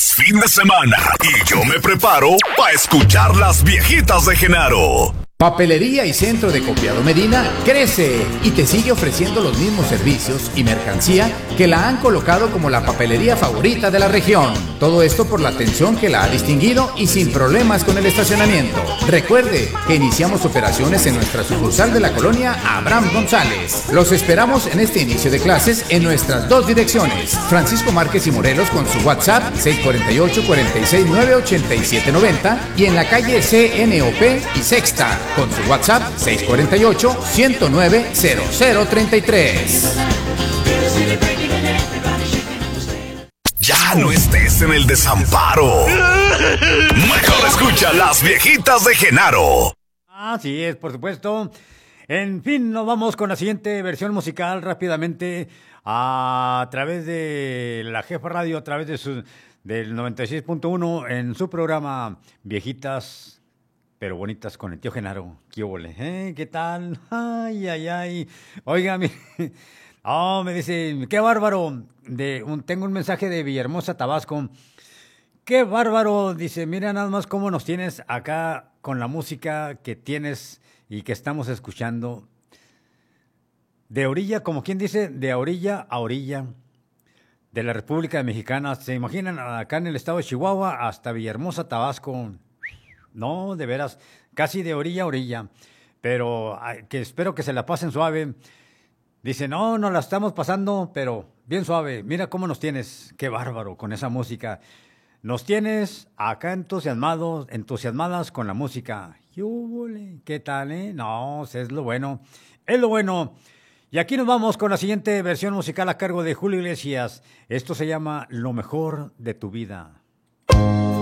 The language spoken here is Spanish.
Es fin de semana y yo me preparo para escuchar las viejitas de Genaro. Papelería y Centro de Copiado Medina crece y te sigue ofreciendo los mismos servicios y mercancía que la han colocado como la papelería favorita de la región. Todo esto por la atención que la ha distinguido y sin problemas con el estacionamiento. Recuerde que iniciamos operaciones en nuestra sucursal de la colonia Abraham González. Los esperamos en este inicio de clases en nuestras dos direcciones. Francisco Márquez y Morelos con su WhatsApp 648-469-8790 y en la calle CNOP y Sexta con su WhatsApp 648-109-0033. Ya no estés en el desamparo. Mejor escucha las viejitas de Genaro. Así es, por supuesto. En fin, nos vamos con la siguiente versión musical rápidamente a través de la Jefa Radio, a través de del 96.1 en su programa Viejitas pero Bonitas con el tío Genaro. ¿Qué óvole? ¿Qué tal? Ay, ay, ay. Oiga, me dice, qué bárbaro. Tengo un mensaje de Villahermosa, Tabasco. Qué bárbaro. Dice, mira nada más cómo nos tienes acá con la música que tienes y que estamos escuchando. De orilla, como quien dice, de orilla a orilla de la República Mexicana. ¿Se imaginan? Acá en el estado de Chihuahua hasta Villahermosa, Tabasco. No, de veras, casi de orilla a orilla. Pero que espero que se la pasen suave. Dice, no la estamos pasando, pero bien suave. Mira cómo nos tienes. Qué bárbaro con esa música. Nos tienes acá entusiasmadas con la música. ¿Qué tal, No, es lo bueno. Es lo bueno. Y aquí nos vamos con la siguiente versión musical a cargo de Julio Iglesias. Esto se llama Lo Mejor de Tu Vida.